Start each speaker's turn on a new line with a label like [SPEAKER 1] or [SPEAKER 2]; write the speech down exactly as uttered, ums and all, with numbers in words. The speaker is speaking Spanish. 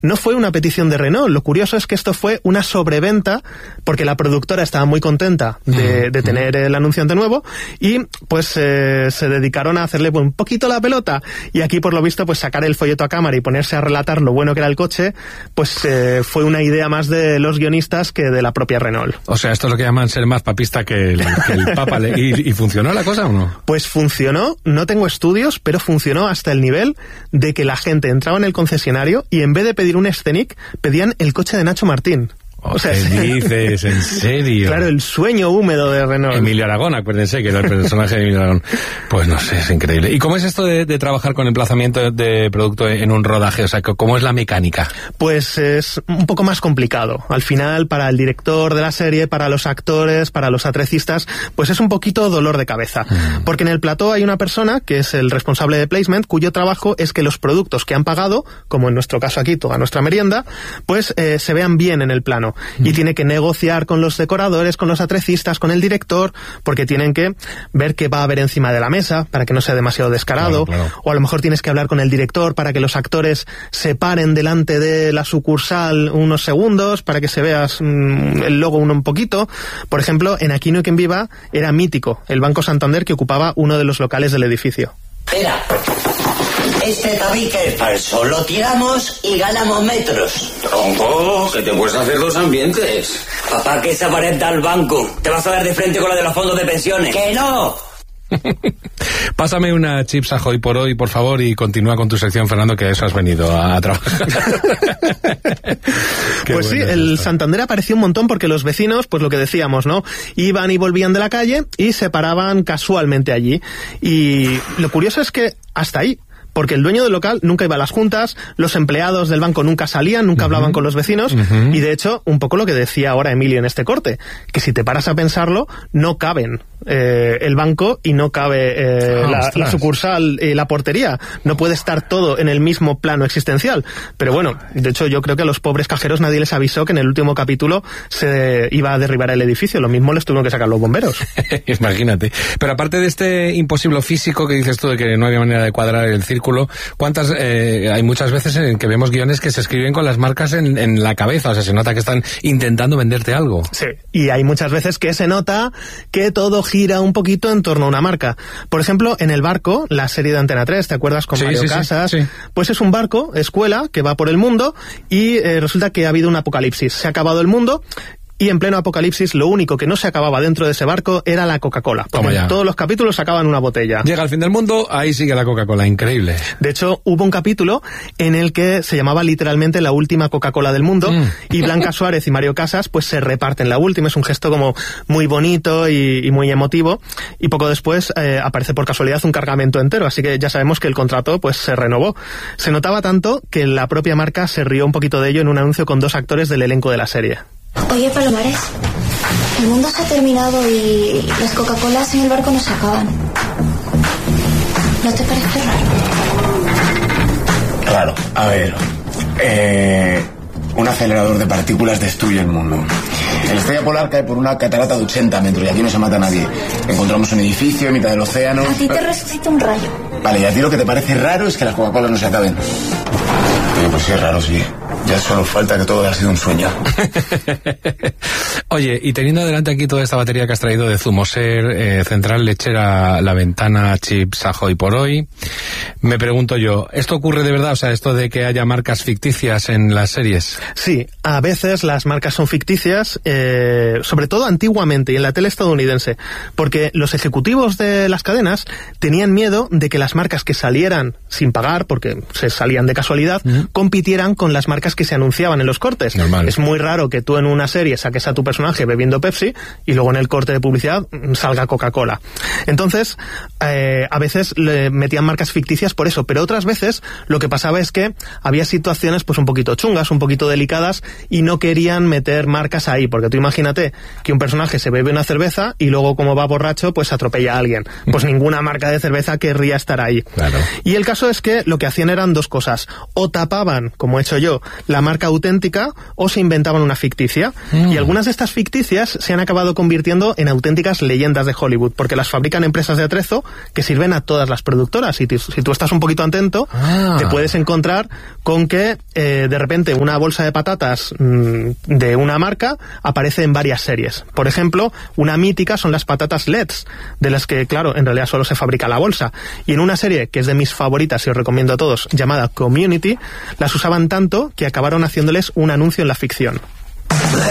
[SPEAKER 1] no fue una petición de Renault. Lo curioso es que esto fue una sobreventa, porque la productora estaba muy contenta de, de tener el anunciante nuevo, y pues eh, se dedicaron a hacerle un poquito la pelota, y aquí por lo visto pues sacar el folleto a cámara y ponerse a relatar lo bueno que era el coche, pues eh, fue una idea más de los guionistas que de la propia Renault.
[SPEAKER 2] O sea, esto es lo que llaman ser más papista que el, que el Papa. ¿Y, ¿Y funcionó la cosa o no?
[SPEAKER 1] Pues funcionó, no tengo estudios, pero funcionó hasta el nivel de que la gente entraba en el concesionario y en vez de pedir un Scenic, pedían el coche de Nacho Martín.
[SPEAKER 2] O sea, ¿qué dices? ¿En serio?
[SPEAKER 1] Claro, el sueño húmedo de Renault.
[SPEAKER 2] Emilio Aragón, acuérdense que era el personaje de Emilio Aragón. Pues no sé, es increíble. ¿Y cómo es esto de, de trabajar con emplazamiento de producto en un rodaje? O sea, ¿cómo es la mecánica?
[SPEAKER 1] Pues es un poco más complicado. Al final, para el director de la serie, para los actores, para los atrecistas, pues es un poquito dolor de cabeza. Mm. Porque en el plató hay una persona, que es el responsable de placement, cuyo trabajo es que los productos que han pagado, como en nuestro caso aquí, toda nuestra merienda, pues eh, se vean bien en el plano. Y tiene que negociar con los decoradores, con los atrecistas, con el director, porque tienen que ver qué va a haber encima de la mesa para que no sea demasiado descarado. Claro, claro. O a lo mejor tienes que hablar con el director para que los actores se paren delante de la sucursal unos segundos para que se vea mmm, el logo uno un poquito. Por ejemplo, en Aquí no hay quien viva era mítico el Banco Santander, que ocupaba uno de los locales del edificio.
[SPEAKER 3] Mira, este tabique es falso, lo tiramos y ganamos metros.
[SPEAKER 4] Tronco, que te puedes hacer dos ambientes.
[SPEAKER 3] Papá, que esa pared da al banco. Te vas a dar de frente con la de los fondos de pensiones. ¡Que no!
[SPEAKER 2] Pásame una Chips Ahoy por hoy, por favor, y continúa con tu sección, Fernando, que a eso has venido a trabajar.
[SPEAKER 1] Pues sí, el Santander apareció un montón porque los vecinos, pues lo que decíamos, ¿no? Iban y volvían de la calle y se paraban casualmente allí. Y lo curioso es que hasta ahí, porque el dueño del local nunca iba a las juntas, los empleados del banco nunca salían, nunca uh-huh. hablaban con los vecinos, uh-huh. y de hecho, un poco lo que decía ahora Emilio en este corte, que si te paras a pensarlo, no caben eh, el banco y no cabe eh, oh, la, la sucursal y la portería. No puede estar todo en el mismo plano existencial. Pero bueno, de hecho yo creo que a los pobres cajeros nadie les avisó que en el último capítulo se iba a derribar el edificio. Lo mismo les tuvieron que sacar los bomberos.
[SPEAKER 2] Imagínate. Pero aparte de este imposible físico que dices tú, de que no había manera de cuadrar el círculo, ¿cuántas, eh, hay muchas veces en que vemos guiones que se escriben con las marcas en, en la cabeza? O sea, se nota que están intentando venderte algo.
[SPEAKER 1] Sí, y hay muchas veces que se nota que todo gira un poquito en torno a una marca. Por ejemplo, en El Barco, la serie de Antena tres, ¿te acuerdas? Con
[SPEAKER 2] sí,
[SPEAKER 1] Mario
[SPEAKER 2] sí,
[SPEAKER 1] Casas.
[SPEAKER 2] Sí, sí.
[SPEAKER 1] Pues es un barco, escuela, que va por el mundo y eh, resulta que ha habido un apocalipsis. Se ha acabado el mundo. Y en pleno apocalipsis, lo único que no se acababa dentro de ese barco era la Coca-Cola. Porque en todos los capítulos sacaban una botella.
[SPEAKER 2] Llega el fin del mundo, ahí sigue la Coca-Cola, increíble.
[SPEAKER 1] De hecho, hubo un capítulo en el que se llamaba literalmente la última Coca-Cola del mundo, mm. y Blanca Suárez y Mario Casas pues se reparten la última. Es un gesto como muy bonito y, y muy emotivo. Y poco después eh, aparece por casualidad un cargamento entero, así que ya sabemos que el contrato pues se renovó. Se notaba tanto que la propia marca se rió un poquito de ello en un anuncio con dos actores del elenco de la serie.
[SPEAKER 5] Oye, Palomares, el mundo se ha terminado y las Coca-Colas en el barco no se acaban. ¿No te parece raro?
[SPEAKER 6] Claro, a ver, eh, un acelerador de partículas destruye el mundo. El Estrella Polar cae por una catarata de ochenta metros y aquí no se mata a nadie. Encontramos un edificio en mitad del océano.
[SPEAKER 5] A ti te resucita un rayo.
[SPEAKER 6] Vale, y a ti lo que te parece raro es que las Coca-Colas no se acaben. Oye, pues sí, es raro, sí. Ya solo falta que todo haya sido un sueño.
[SPEAKER 2] Oye, y teniendo adelante aquí toda esta batería que has traído de Zumoser, eh, Central Lechera, La Ventana, Chips Ahoy por hoy, me pregunto yo, ¿esto ocurre de verdad? O sea, esto de que haya marcas ficticias en las series.
[SPEAKER 1] Sí, a veces las marcas son ficticias, eh, sobre todo antiguamente y en la tele estadounidense, porque los ejecutivos de las cadenas tenían miedo de que las marcas que salieran sin pagar, porque se salían de casualidad, uh-huh. compitieran con las marcas que se anunciaban en los cortes.
[SPEAKER 2] Normal.
[SPEAKER 1] Es muy raro que tú en una serie saques a tu personaje bebiendo Pepsi y luego en el corte de publicidad salga Coca-Cola. Entonces, eh, a veces le metían marcas ficticias por eso, pero otras veces lo que pasaba es que había situaciones pues un poquito chungas, un poquito delicadas y no querían meter marcas ahí, porque tú imagínate que un personaje se bebe una cerveza y luego como va borracho pues atropella a alguien. Pues ninguna marca de cerveza querría estar ahí.
[SPEAKER 2] Claro.
[SPEAKER 1] Y el caso caso es que lo que hacían eran dos cosas. O tapaban, como he hecho yo, la marca auténtica, o se inventaban una ficticia. Mm. Y algunas de estas ficticias se han acabado convirtiendo en auténticas leyendas de Hollywood, porque las fabrican empresas de atrezo que sirven a todas las productoras. Y si tú estás un poquito atento, ah. te puedes encontrar con que eh, de repente una bolsa de patatas mmm, de una marca aparece en varias series. Por ejemplo, una mítica son las patatas L E Ds, de las que, claro, en realidad solo se fabrica la bolsa. Y en una serie que es de mis favoritas y os recomiendo a todos, llamada Community, las usaban tanto que acabaron haciéndoles un anuncio en la ficción.